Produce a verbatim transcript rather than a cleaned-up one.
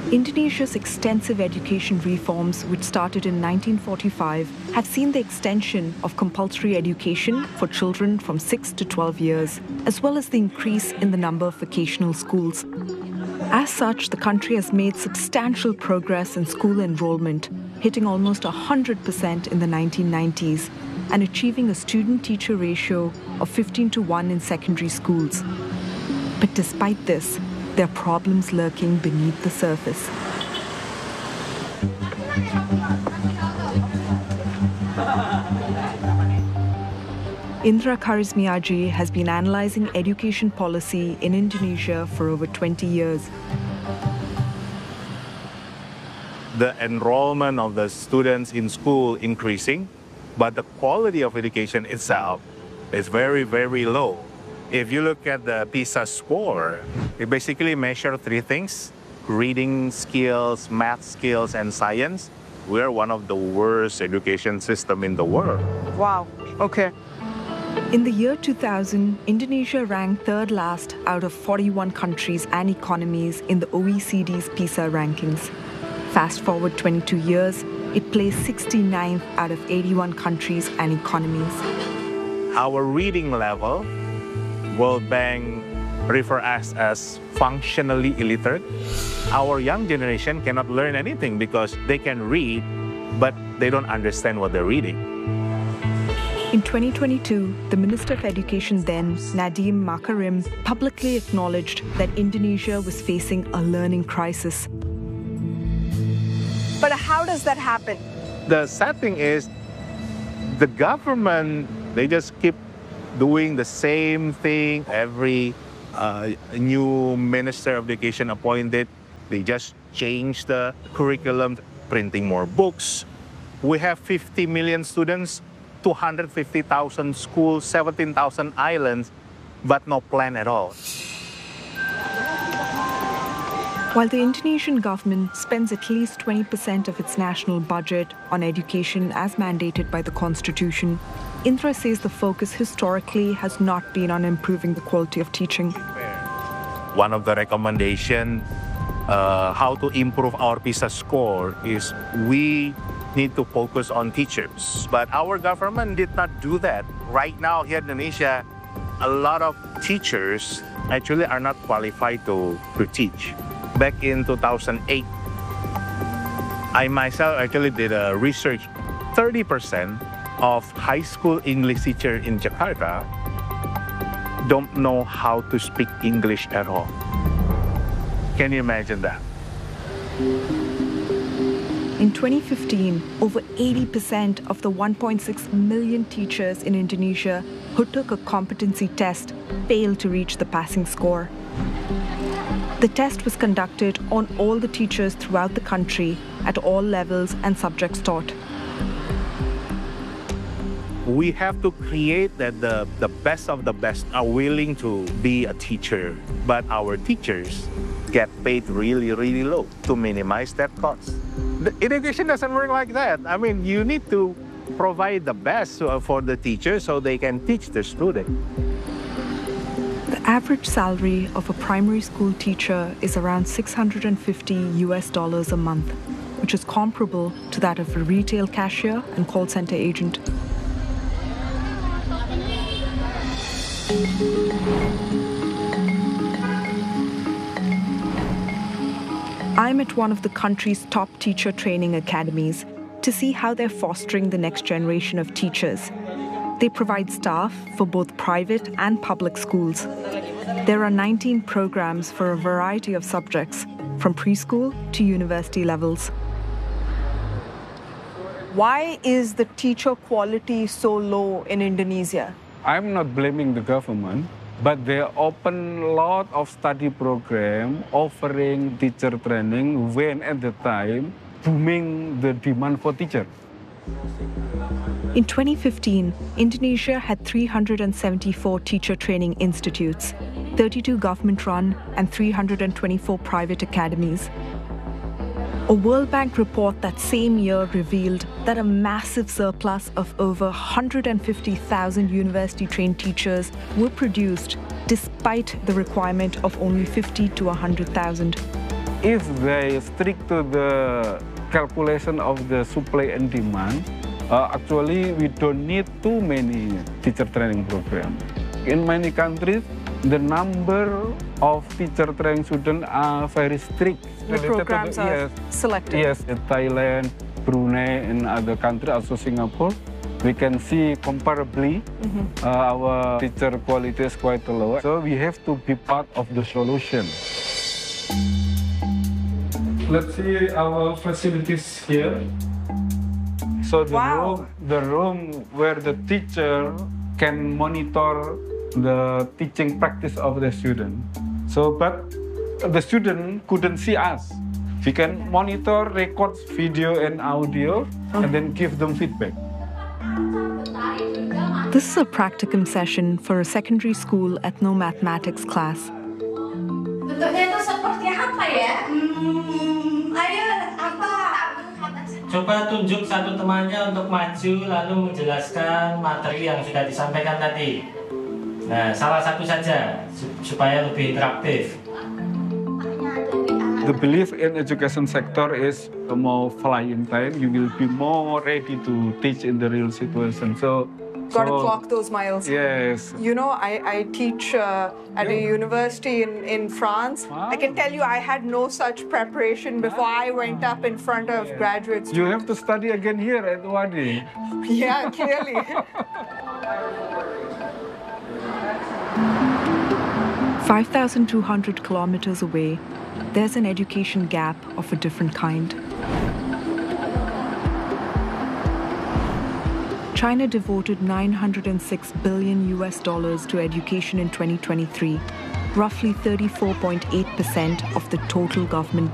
Indonesia's extensive education reforms, which started in nineteen forty-five, have seen the extension of compulsory education for children from six to twelve years, as well as the increase in the number of vocational schools. As such, the country has made substantial progress in school enrollment, hitting almost one hundred percent in the nineteen nineties and achieving a student-teacher ratio of fifteen to one in secondary schools. But despite this, there are problems lurking beneath the surface. Indra Karismiaji has been analyzing education policy in Indonesia for over twenty years. The enrollment of the students in school increasing, but the quality of education itself is very, very low. If you look at the PISA score, it basically measures three things: reading skills, math skills, and science. We're one of the worst education systems in the world. Wow, okay. In the year two thousand, Indonesia ranked third last out of forty-one countries and economies in the O E C D's PISA rankings. Fast forward twenty-two years, it placed sixty-ninth out of eighty-one countries and economies. Our reading level, World Bank refer us as functionally illiterate. Our young generation cannot learn anything because they can read, but they don't understand what they're reading. In twenty twenty-two, the Minister of Education then, Nadiem Makarim, publicly acknowledged that Indonesia was facing a learning crisis. But how does that happen? The sad thing is, the government, they just keep doing the same thing. Every uh, new Minister of Education appointed, they just change the curriculum, printing more books. We have fifty million students, two hundred fifty thousand schools, seventeen thousand islands, but no plan at all. While the Indonesian government spends at least twenty percent of its national budget on education as mandated by the constitution, Indra says the focus historically has not been on improving the quality of teaching. One of the recommendations uh, how to improve our PISA score is we need to focus on teachers. But our government did not do that. Right now here in Indonesia, a lot of teachers actually are not qualified to, to teach. Back in two thousand eight, I myself actually did a research. thirty percent of high school English teachers in Jakarta don't know how to speak English at all. Can you imagine that? In twenty fifteen, over eighty percent of the one point six million teachers in Indonesia who took a competency test failed to reach the passing score. The test was conducted on all the teachers throughout the country at all levels and subjects taught. We have to create that the, the best of the best are willing to be a teacher, but our teachers get paid really, really low to minimize that cost. The education doesn't work like that. I mean, you need to provide the best for the teachers so they can teach the student. The average salary of a primary school teacher is around six hundred fifty U S dollars a month, which is comparable to that of a retail cashier and call center agent. I'm at one of the country's top teacher training academies to see how they're fostering the next generation of teachers. They provide staff for both private and public schools. There are nineteen programs for a variety of subjects, from preschool to university levels. Why is the teacher quality so low in Indonesia? I'm not blaming the government, but they open a lot of study program offering teacher training when at the time booming the demand for teachers. In twenty fifteen, Indonesia had three hundred seventy-four teacher training institutes, thirty-two government-run and three hundred twenty-four private academies. A World Bank report that same year revealed that a massive surplus of over one hundred fifty thousand university-trained teachers were produced despite the requirement of only fifty to one hundred thousand. if they stick to the calculation of the supply and demand, uh, actually we don't need too many teacher training programs. In many countries, the number of teacher training students are very strict. The programs the, are yes, selected. Yes, in Thailand, Brunei, and other countries, also Singapore, we can see comparably mm-hmm. uh, our teacher quality is quite low. So we have to be part of the solution. Let's see our facilities here. So the Wow. room, the room where the teacher can monitor the teaching practice of the student. So, but the student couldn't see us. We can monitor, record video and audio, and then give them feedback. This is a practicum session for a secondary school ethnomathematics class. Bentuknya itu seperti apa ya? Hmm, ayo apa? Coba tunjuk satu temannya untuk maju lalu menjelaskan materi yang sudah disampaikan tadi. Nah, salah satu saja supaya lebih interaktif. The belief in education sector is more flying time. You will be more ready to teach in the real situation. So. Got to so, clock those miles. Yes. You know, I, I teach uh, at yeah. a university in, in France. Wow. I can tell you I had no such preparation before I went up in front of yeah. graduates. You have to study again here at Wadi. Yeah, clearly. five thousand two hundred kilometers away, there's an education gap of a different kind. China devoted nine hundred six billion U S dollars to education in twenty twenty-three, roughly thirty-four point eight percent of the total government